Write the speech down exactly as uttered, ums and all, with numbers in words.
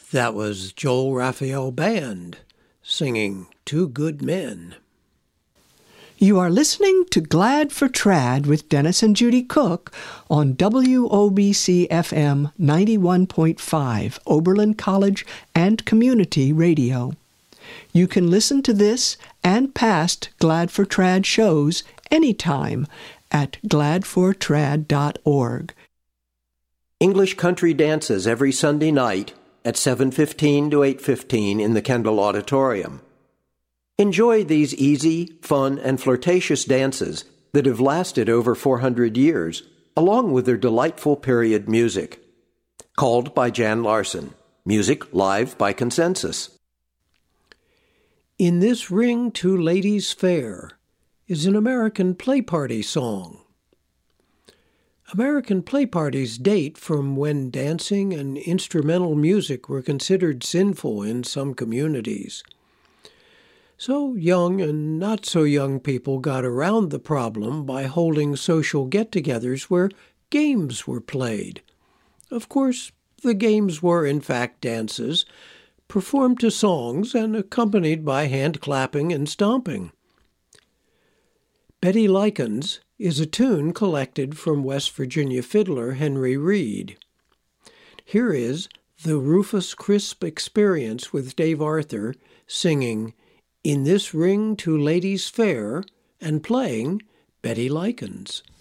That was Joel Raphael Band singing Two Good Men. You are listening to Glad for Trad with Dennis and Judy Cook on W O B C F M ninety-one point five, Oberlin College and Community Radio. You can listen to this and past Glad for Trad shows anytime at glad for trad dot org. English country dances every Sunday night at seven fifteen to eight fifteen in the Kendall Auditorium. Enjoy these easy, fun, and flirtatious dances that have lasted over four hundred years, along with their delightful period music. Called by Jan Larson. Music live by Consensus. In This Ring Two Ladies Fair is an American play party song. American play parties date from when dancing and instrumental music were considered sinful in some communities. So young and not so young people got around the problem by holding social get-togethers where games were played. Of course, the games were in fact dances, performed to songs and accompanied by hand-clapping and stomping. Betty Likens is a tune collected from West Virginia fiddler Henry Reed. Here is the Rufus Crisp Experience with Dave Arthur singing In This Ring Two Ladies Fair and playing Betty Likens.